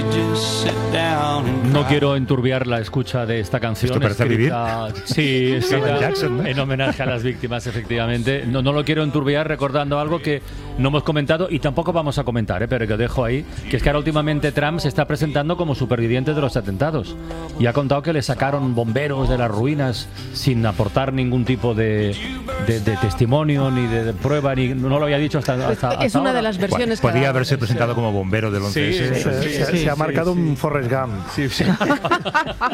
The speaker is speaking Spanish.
No quiero enturbiar la escucha de esta canción. ¿Esto parece vivir? Sí, escrita Jackson, ¿no? en homenaje a las víctimas, efectivamente. No lo quiero enturbiar recordando algo que no hemos comentado y tampoco vamos a comentar, pero que dejo ahí, que es que ahora últimamente Trump se está presentando como superviviente de los atentados y ha contado que le sacaron bomberos de las ruinas sin aportar ningún tipo de testimonio ni de prueba, ni no lo había dicho hasta Es una ahora. de las versiones que Podría ha dado. haberse presentado como bombero del 11S. Se ha marcado un Forrest Gump. Sí.